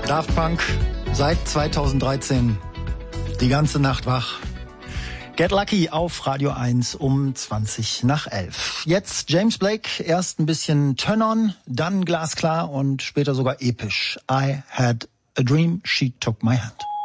Daft Punk seit 2013 die ganze Nacht wach. Get Lucky auf Radio 1 um 20:11. Jetzt James Blake, erst ein bisschen Turn-On, dann glasklar und später sogar episch. I had a dream, she took my hand.